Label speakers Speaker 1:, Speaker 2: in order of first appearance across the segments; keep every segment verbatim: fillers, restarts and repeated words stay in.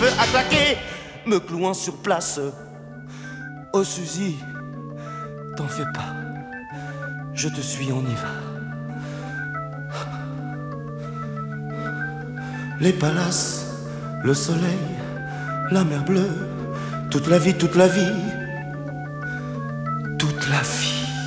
Speaker 1: veux attaquer, me clouant sur place. Oh Suzy, t'en fais pas, je te suis, on y va. Les palaces, le soleil, la mer bleue, toute la vie, toute la vie, toute la vie.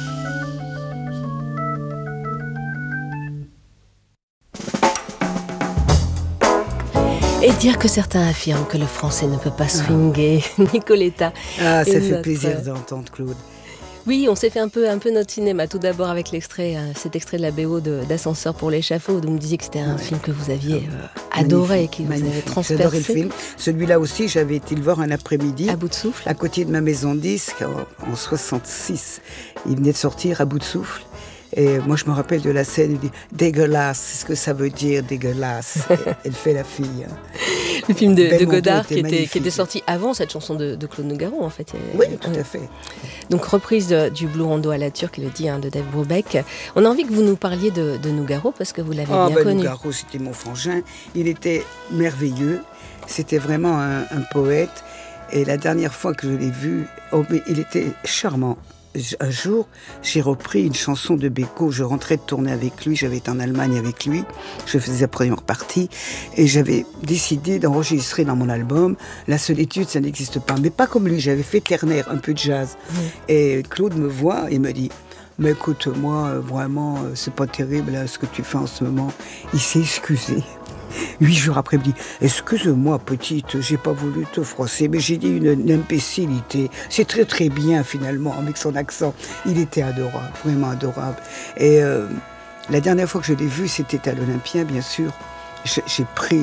Speaker 2: Et dire que certains affirment que le français ne peut pas swinguer. Ah. Nicoletta.
Speaker 3: Ah, ça fait notre... plaisir d'entendre Claude.
Speaker 2: Oui, on s'est fait un peu, un peu notre cinéma, tout d'abord avec l'extrait, euh, cet extrait de la B O de, d'Ascenseur pour l'échafaud, où vous me disiez que c'était un ouais. film que vous aviez euh, adoré, qui magnifique. Vous avait transpercé.
Speaker 3: J'adorais le film. Celui-là aussi, j'avais été le voir un après-midi.
Speaker 2: À bout de souffle.
Speaker 3: À côté de ma maison de disques, en, en soixante-six. Il venait de sortir, À bout de souffle. Et moi, je me rappelle de la scène, il dit « dégueulasse », c'est ce que ça veut dire, dégueulasse. Elle fait la fille. Hein.
Speaker 2: Le film de, de Godard qui était, qui était sorti avant cette chanson de, de Claude Nougaro, en fait.
Speaker 3: Oui, tout à fait.
Speaker 2: Donc, reprise de, du Blue Rondo à la turque, il le dit, hein, de Dave Brubeck. On a envie que vous nous parliez de, de Nougaro, parce que vous l'avez oh, bien ben, connu.
Speaker 3: Nougaro, c'était mon frangin. Il était merveilleux. C'était vraiment un, un poète. Et la dernière fois que je l'ai vu, oh, il était charmant. Un jour, j'ai repris une chanson de Beko. Je rentrais de tourner avec lui. J'avais été en Allemagne avec lui. Je faisais la première partie. Et j'avais décidé d'enregistrer dans mon album La solitude, ça n'existe pas. Mais pas comme lui. J'avais fait ternaire, un peu de jazz. Mmh. Et Claude me voit et me dit « Mais écoute-moi, vraiment, c'est pas terrible là, ce que tu fais en ce moment. » Il s'est excusé. Huit jours après, il me dit « Excuse-moi, petite, j'ai pas voulu te froisser, mais j'ai dit une, une imbécilité. C'est très très bien, finalement, avec son accent. » Il était adorable, vraiment adorable. Et euh, la dernière fois que je l'ai vu, c'était à l'Olympia, bien sûr. Je, j'ai pris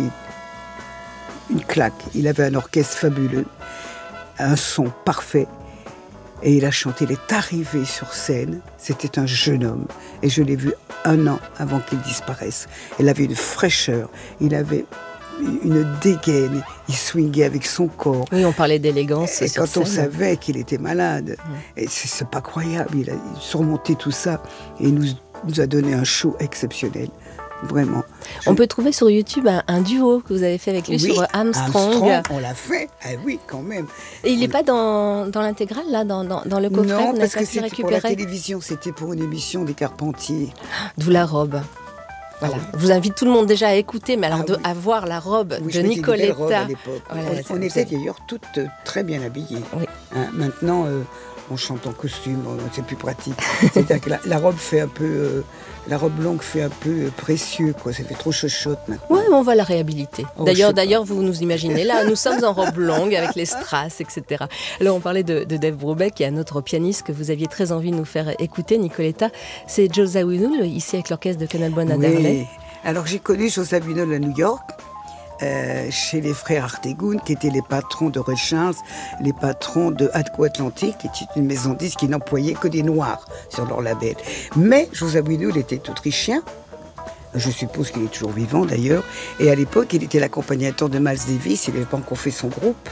Speaker 3: une claque. Il avait un orchestre fabuleux, un son parfait. Et il a chanté, il est arrivé sur scène, c'était un jeune homme. Et je l'ai vu un an avant qu'il disparaisse. Il avait une fraîcheur, il avait une dégaine, il swingait avec son corps.
Speaker 2: Oui, on parlait d'élégance.
Speaker 3: Et
Speaker 2: sur
Speaker 3: quand
Speaker 2: scène.
Speaker 3: On savait qu'il était malade, mmh. et c'est, c'est pas croyable, il a surmonté tout ça et il nous, nous a donné un show exceptionnel. Vraiment.
Speaker 2: On Je... peut trouver sur YouTube un, un duo que vous avez fait avec lui oui, sur Armstrong.
Speaker 3: Armstrong. On l'a fait, ah oui, quand même.
Speaker 2: Et il n'est
Speaker 3: on...
Speaker 2: pas dans, dans l'intégrale, là, dans, dans, dans le coffret?
Speaker 3: Non,
Speaker 2: vous
Speaker 3: parce que
Speaker 2: c'était
Speaker 3: récupérer. Pour la télévision, c'était pour une émission des Carpentiers.
Speaker 2: D'où la robe. Voilà. Ah oui. Je vous invite tout le monde déjà à écouter, mais alors ah de, oui. à voir la robe
Speaker 3: oui,
Speaker 2: de Nicoletta.
Speaker 3: Robe à l'époque. Voilà, on on était d'ailleurs toutes euh, très bien habillées. Oui. Hein, maintenant, euh, on chante en costume, c'est plus pratique. C'est-à-dire que la, la robe fait un peu... Euh, La robe longue fait un peu précieux, quoi. Ça fait trop chochotte maintenant.
Speaker 2: Oui, mais on va la réhabiliter. Oh, d'ailleurs, d'ailleurs, vous nous imaginez là, nous sommes en robe longue avec les strass, et cetera. Alors, on parlait de, de Dave Brubeck, qui est un autre pianiste que vous aviez très envie de nous faire écouter, Nicoletta. C'est Joe Zawinul, ici avec l'orchestre de Canal Buena
Speaker 3: oui.
Speaker 2: d'Harley.
Speaker 3: Alors, j'ai connu Joe Zawinul à New York. Euh, chez les frères Artegun, qui étaient les patrons de Ray Charles, les patrons de Atco Atlantic, qui était une maison de disques qui n'employait que des Noirs sur leur label. Mais Joe Zawinul était autrichien, je suppose qu'il est toujours vivant d'ailleurs, et à l'époque, il était l'accompagnateur de Miles Davis, il n'avait pas encore fait son groupe,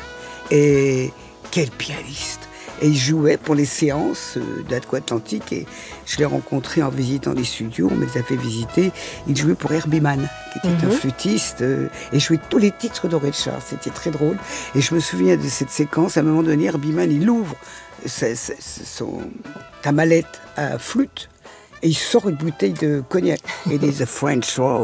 Speaker 3: et quel pianiste! Et il jouait pour les séances d'Atco Atlantic et je l'ai rencontré en visitant les studios, on me les a fait visiter. Il jouait pour Herbie Mann, qui était mm-hmm. un flûtiste, euh, et jouait tous les titres de Ray Charles. C'était très drôle. Et je me souviens de cette séquence, à un moment donné, Herbie Mann, il ouvre sa, sa, son, ta mallette à flûte et il sort une bouteille de cognac. Et il dit « The French Rogue ».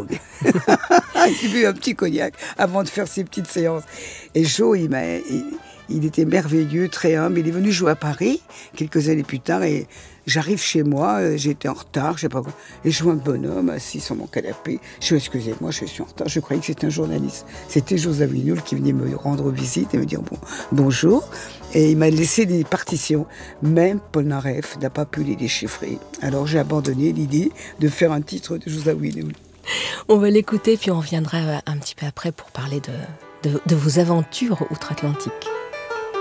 Speaker 3: Il bu un petit cognac avant de faire ses petites séances. Et Joe, il m'a... Il, Il était merveilleux, très humble. Il est venu jouer à Paris quelques années plus tard et j'arrive chez moi, j'étais en retard, je sais pas quoi, et je vois un bonhomme assis sur mon canapé. Je dis excusez-moi, je suis en retard. Je croyais que c'était un journaliste. C'était Joe Zawinul qui venait me rendre visite et me dire bon, bonjour. Et il m'a laissé des partitions. Même Polnareff n'a pas pu les déchiffrer. Alors j'ai abandonné l'idée de faire un titre de Joe Zawinul.
Speaker 2: On va l'écouter puis on reviendra un petit peu après pour parler de, de, de vos aventures outre-Atlantique.